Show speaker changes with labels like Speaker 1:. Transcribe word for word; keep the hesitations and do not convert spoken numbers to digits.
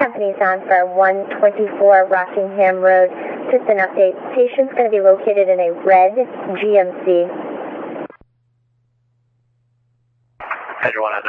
Speaker 1: Company's on for one twenty-four Rockingham Road. Just an update. Patient's going to be located in a red G M C.
Speaker 2: Pedro one